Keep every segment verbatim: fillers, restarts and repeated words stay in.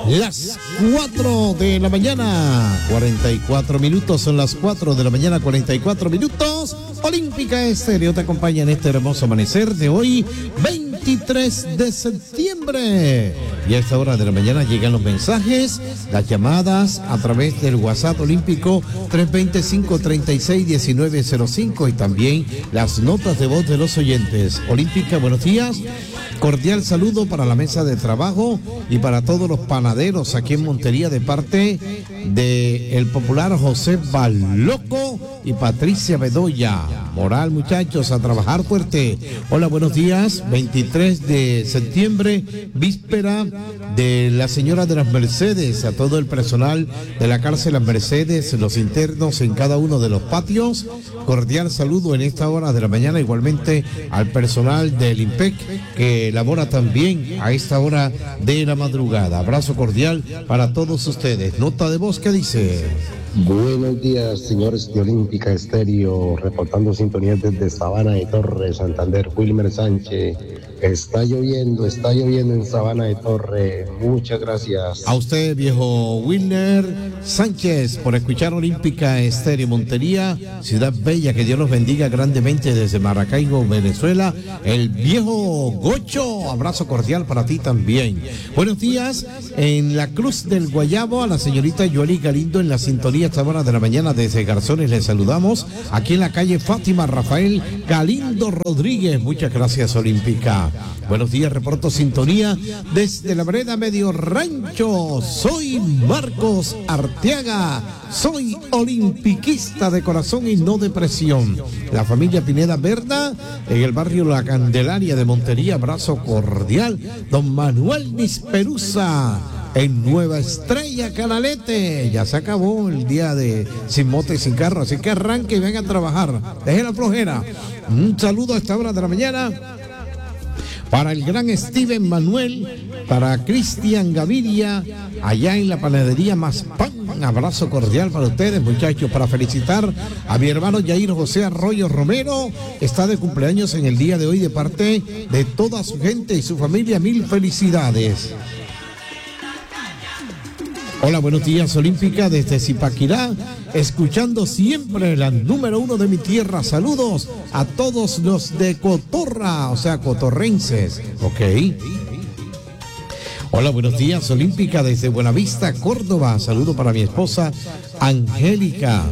las cuatro de la mañana, cuarenta y cuatro minutos, son las cuatro de la mañana, cuarenta y cuatro minutos. Olímpica Estéreo te acompaña en este hermoso amanecer de hoy, veintitrés de septiembre. Y a esta hora de la mañana llegan los mensajes, las llamadas a través del WhatsApp olímpico tres dos cinco, tres seis, uno nueve cero cinco y también las notas de voz de los oyentes. Olímpica, buenos días. Cordial saludo para la mesa de trabajo y para todos los panaderos aquí en Montería de parte de el popular José Baloco y Patricia Bedoya. Moral, muchachos, a trabajar fuerte. Hola, buenos días. veintitrés de septiembre, víspera de la Señora de las Mercedes. A todo el personal de la cárcel Las Mercedes, los internos en cada uno de los patios. Cordial saludo en esta hora de la mañana, igualmente al personal del IMPEC que labora también a esta hora de la madrugada. Abrazo cordial para todos ustedes. Nota de voz que dice: buenos días, señores de Olímpica Estéreo, reportando sintonía desde Sabana de Torre, Santander. Wilmer Sánchez. Está lloviendo, está lloviendo en Sabana de Torre. Muchas gracias. A usted, viejo Wilmer Sánchez, por escuchar Olímpica Estéreo Montería, ciudad bella, que Dios los bendiga grandemente desde Maracaibo, Venezuela. El viejo Gocho, abrazo cordial para ti también. Buenos días, en la Cruz del Guayabo, a la señorita Yoeli Galindo en la sintonía esta hora de la mañana desde Garzones. Les saludamos aquí en la calle Fátima Rafael Galindo Rodríguez. Muchas gracias, Olímpica. Buenos días, reporto sintonía desde la vereda Medio Rancho. Soy Marcos Arteaga, soy olimpiquista de corazón y no de presión. La familia Pineda Verda en el barrio La Candelaria de Montería, abrazo cordial. Don Manuel Nisperuza en Nueva Estrella, Canalete. Ya se acabó el día de sin moto y sin carro, así que arranque y venga a trabajar. Deje la flojera. Un saludo a esta hora de la mañana para el gran Steven Manuel, para Cristian Gaviria, allá en la panadería Más Pan. Un abrazo cordial para ustedes, muchachos, para felicitar a mi hermano Jair José Arroyo Romero. Está de cumpleaños en el día de hoy de parte de toda su gente y su familia. Mil felicidades. Hola, buenos días, Olímpica, desde Zipaquirá, escuchando siempre la número uno de mi tierra. Saludos a todos los de Cotorra, o sea, cotorrenses, ok. Hola, buenos días, Olímpica, desde Buenavista, Córdoba. Saludo para mi esposa, Angélica.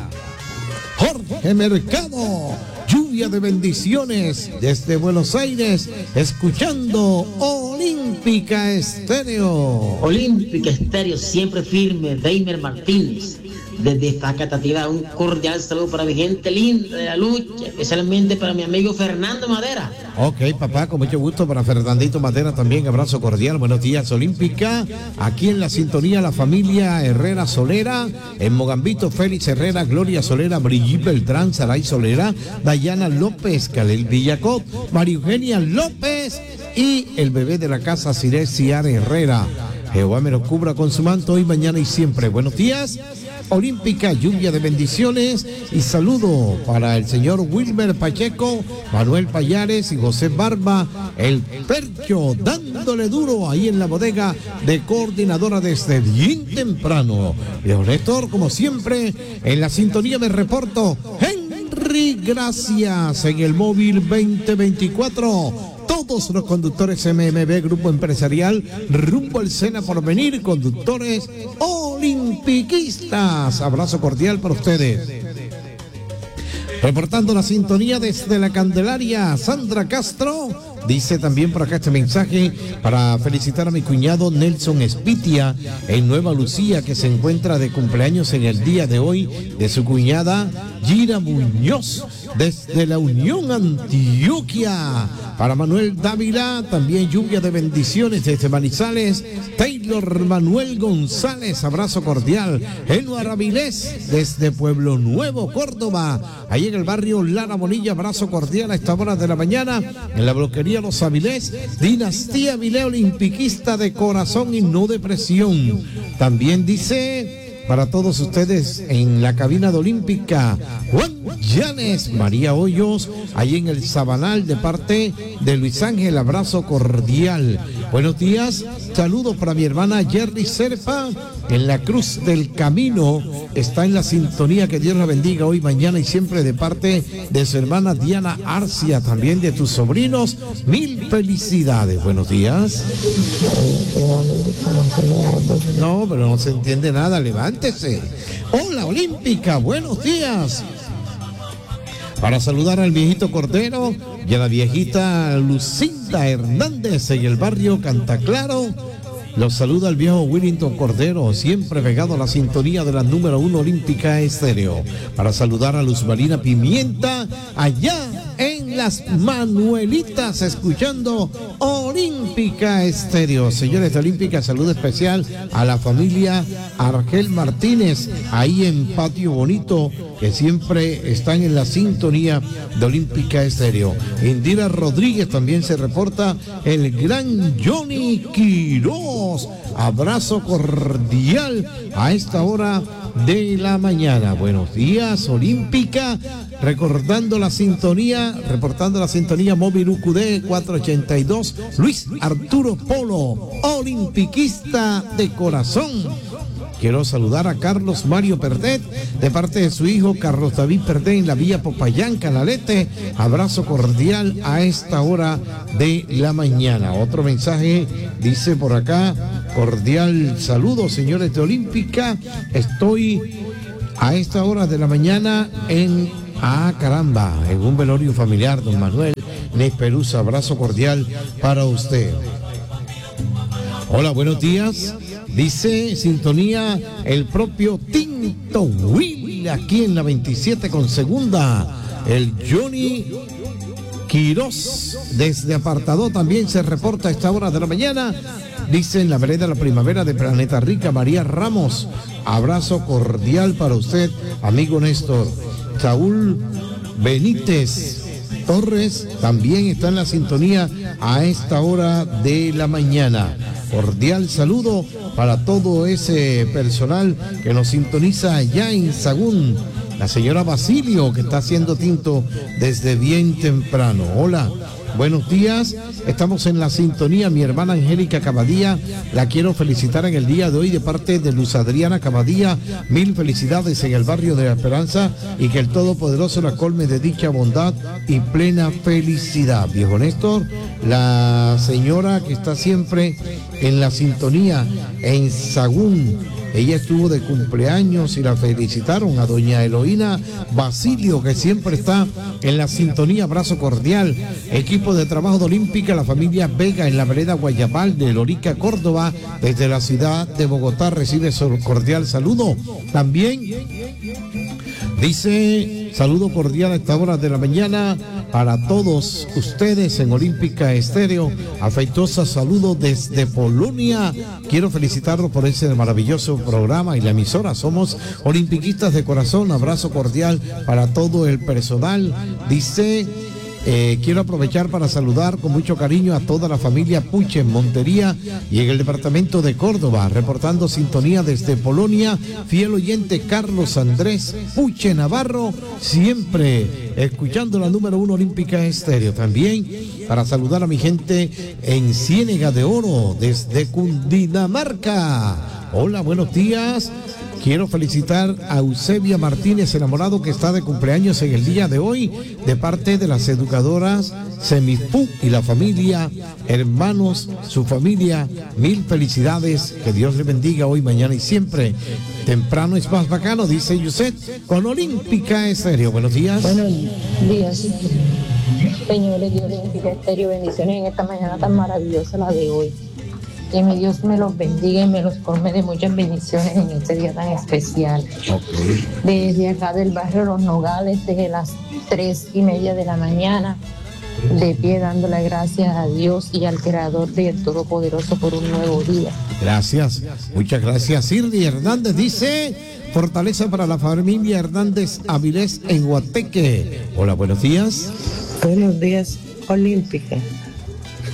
Jorge Mercado, lluvia de bendiciones desde Buenos Aires, escuchando Olímpica Estéreo. Olímpica Estéreo, siempre firme. Deimer Martínez, desde Facatativá, un cordial saludo para mi gente linda de la lucha, especialmente para mi amigo Fernando Madera. Ok, papá, con mucho gusto para Fernandito Madera también, abrazo cordial. Buenos días, Olímpica. Aquí en la sintonía la familia Herrera Solera, en Mogambito, Félix Herrera, Gloria Solera, Brigitte Beltrán, Saray Solera, Dayana López, Calel Villacot, María Eugenia López y el bebé de la casa, Ciré Ciar Herrera. Jehová me lo cubra con su manto hoy, mañana y siempre. Buenos días, Olímpica, lluvia de bendiciones y saludo para el señor Wilmer Pacheco, Manuel Payares y José Barba, el Percho, dándole duro ahí en la bodega de coordinadora desde bien temprano. León Néstor, como siempre, en la sintonía me reporto. Henry, gracias, en el móvil veinte veinticuatro. Todos los conductores M M B Grupo Empresarial, rumbo al Sena Porvenir, conductores olimpiquistas. Abrazo cordial para ustedes. Reportando la sintonía desde la Candelaria, Sandra Castro. Dice también por acá este mensaje para felicitar a mi cuñado Nelson Espitia en Nueva Lucía, que se encuentra de cumpleaños en el día de hoy, de su cuñada Gira Muñoz, desde la Unión Antioquia. Para Manuel Dávila, también lluvia de bendiciones desde Manizales. Taylor Manuel González, abrazo cordial. Enuar Avilés, desde Pueblo Nuevo, Córdoba. Ahí en el barrio Lara Bonilla, abrazo cordial a esta hora de la mañana. En la bloquería Los Avilés, Dinastía Avilés, olimpiquista de corazón y no de presión. También dice para todos ustedes en la cabina de Olímpica, Juan Guayanes, María Hoyos, ahí en el Sabanal, de parte de Luis Ángel, abrazo cordial. Buenos días, saludos para mi hermana Jerry Serpa, en la Cruz del Camino, está en la sintonía, que Dios la bendiga hoy, mañana y siempre, de parte de su hermana Diana Arcia, también de tus sobrinos, mil felicidades. Buenos días. No, pero no se entiende nada, levántese. Hola Olímpica, buenos días. Para saludar al viejito Cordero y a la viejita Lucinda Hernández en el barrio Cantaclaro. Los saluda el viejo Willington Cordero, siempre pegado a la sintonía de la número uno Olímpica Estéreo. Para saludar a Luz Marina Pimienta, allá en Las Manuelitas, escuchando Olímpica Estéreo. Señores de Olímpica, saludo especial a la familia Argel Martínez, ahí en Patio Bonito, que siempre están en la sintonía de Olímpica Estéreo. Indira Rodríguez también se reporta, el gran Johnny Quiroz. Abrazo cordial a esta hora de la mañana. Buenos días, Olímpica. Recordando la sintonía, reportando la sintonía móvil U Q D cuatrocientos ochenta y dos, Luis Arturo Polo, olimpiquista de corazón. Quiero saludar a Carlos Mario Perdet, de parte de su hijo Carlos David Perdet, en la Villa Popayán, Canalete. Abrazo cordial a esta hora de la mañana. Otro mensaje dice por acá, cordial saludo, señores de Olímpica. Estoy a esta hora de la mañana en, ah caramba, en un velorio familiar, don Manuel Nesperuza. Abrazo cordial para usted. Hola, buenos días. Dice sintonía el propio Tinto Will, aquí en la veintisiete con segunda. El Johnny Quiroz desde Apartado también se reporta a esta hora de la mañana. Dice en la vereda La Primavera de Planeta Rica, María Ramos. Abrazo cordial para usted, amigo Néstor. Saúl Benítez Torres también está en la sintonía a esta hora de la mañana. Cordial saludo para todo ese personal que nos sintoniza allá en Sagún. La señora Basilio, que está haciendo tinto desde bien temprano. Hola, buenos días. Estamos en la sintonía. Mi hermana Angélica Cabadía, la quiero felicitar en el día de hoy de parte de Luz Adriana Cabadía. Mil felicidades en el barrio de la Esperanza, y que el Todopoderoso la colme de dicha bondad y plena felicidad. Viejo Néstor, la señora que está siempre en la sintonía en Sagún, ella estuvo de cumpleaños y la felicitaron a doña Eloína Basilio, que siempre está en la sintonía. Abrazo cordial. Equipo de trabajo de Olímpica, la familia Vega en la vereda Guayabal de Lorica, Córdoba, desde la ciudad de Bogotá, recibe su cordial saludo. También dice saludo cordial a esta hora de la mañana para todos ustedes en Olímpica Estéreo. Afectuosa saludo desde Polonia. Quiero felicitarlos por ese maravilloso programa y la emisora. Somos olimpiquistas de corazón. Abrazo cordial para todo el personal. Dice, eh, quiero aprovechar para saludar con mucho cariño a toda la familia Puche en Montería y en el departamento de Córdoba. Reportando sintonía desde Polonia, fiel oyente Carlos Andrés Puche Navarro, siempre escuchando la número uno Olímpica Estéreo. También para saludar a mi gente en Ciénega de Oro, desde Cundinamarca. Hola, buenos días. Quiero felicitar a Eusebia Martínez Enamorado, que está de cumpleaños en el día de hoy, de parte de las educadoras Semipú y la familia, hermanos, su familia. Mil felicidades, que Dios le bendiga hoy, mañana y siempre. Temprano es más bacano, dice Yuset, con Olímpica Estéreo. Buenos días. Buenos días, señores de Olímpica Estéreo. Bendiciones en esta mañana tan maravillosa, la de hoy. Que mi Dios me los bendiga y me los colme de muchas bendiciones en este día tan especial. Okay. Desde acá del barrio Los Nogales, desde las tres y media de la mañana, de pie dándole gracias a Dios y al Creador del Todopoderoso por un nuevo día. Gracias, muchas gracias. Irdi Hernández dice, fortaleza para la familia Hernández Avilés en Guateque. Hola, buenos días. Buenos días, Olímpica.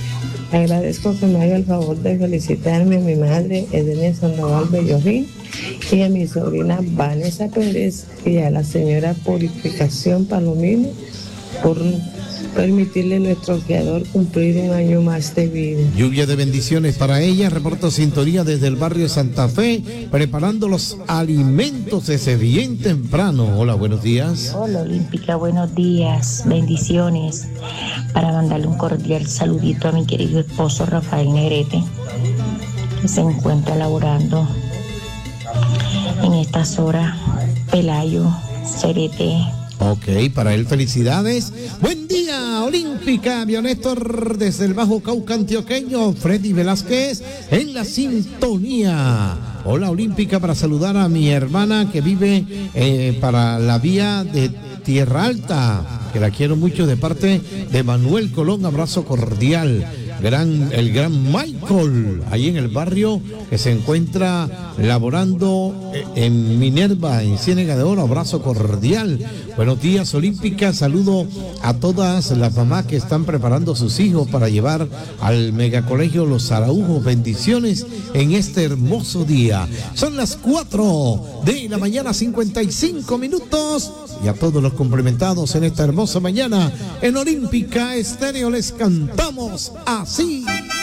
Agradezco que me haga el favor de felicitarme a mi madre, Edenia Sandoval Bellorín, y a mi sobrina Vanessa Pérez y a la señora Purificación Palomino por permitirle a nuestro Creador cumplir un año más de vida. Lluvia de bendiciones para ella. Reporto sintonía desde el barrio Santa Fe, preparando los alimentos desde bien temprano. Hola, buenos días. Hola, Olímpica, buenos días. Bendiciones. Para mandarle un cordial saludito a mi querido esposo Rafael Negrete, que se encuentra laborando en estas horas. Pelayo, Cerete. Ok, para él felicidades. Buen día, Olímpica. Bionestor desde el Bajo Cauca antioqueño. Freddy Velázquez en la sintonía. Hola, Olímpica, para saludar a mi hermana que vive eh, para la vía de Tierra Alta, que la quiero mucho, de parte de Manuel Colón. Abrazo cordial. Gran, el gran Michael, ahí en el barrio, que se encuentra laborando en Minerva, en Ciénega de Oro. Abrazo cordial. Buenos días, Olímpica. Saludo a todas las mamás que están preparando a sus hijos para llevar al megacolegio Los Araújos. Bendiciones en este hermoso día. Son las cuatro de la mañana, cincuenta y cinco minutos. Y a todos los complementados en esta hermosa mañana en Olímpica Estéreo les cantamos así.